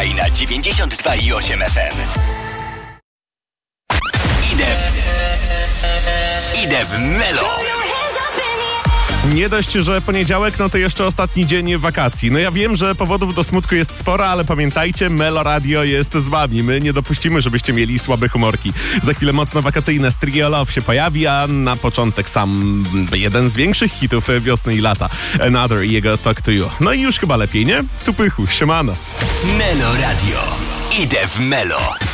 Słuchaj na 92,8 FM. Idę w Melo. Nie dość, że poniedziałek, no to jeszcze ostatni dzień wakacji. No ja wiem, że powodów do smutku jest sporo, ale pamiętajcie, Melo Radio jest z wami. My nie dopuścimy, żebyście mieli słabe humorki. Za chwilę mocno wakacyjne Trio Love się pojawi, a na początek sam jeden z większych hitów wiosny i lata. Another i jego Talk to You. No i już chyba lepiej, nie? Tu pychu, siemano. Melo Radio. Idę w Melo.